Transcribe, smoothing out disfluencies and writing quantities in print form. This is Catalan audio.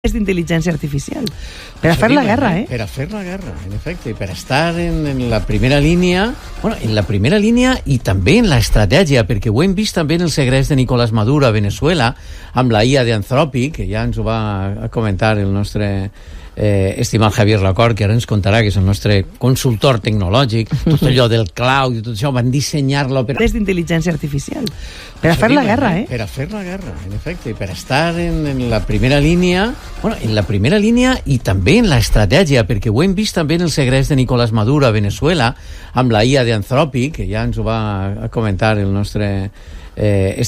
d'intel·ligència artificial per a fer la guerra, Per a fer la guerra, en efecte, per estar en la primera línia, en la primera línia i també en l'estratègia, perquè ho hem vist també en el segrest de Nicolás Maduro a Venezuela, amb la IA d'Anthropic, que ja ens ho va comentar el nostre estimat Javier Lacor, que ara ens contarà, que és el nostre consultor tecnològic, tot allò del cloud i tot això, van dissenyar-lo des d'intel·ligència artificial per a fer la guerra, Per a fer la guerra, en efecte, per estar en la primera línia, en la primera línia i també en l'estratègia, perquè ho hem vist també en el segrest de Nicolás Maduro a Venezuela, amb la IA d'Anthropic, que ja ens ho va comentar el nostre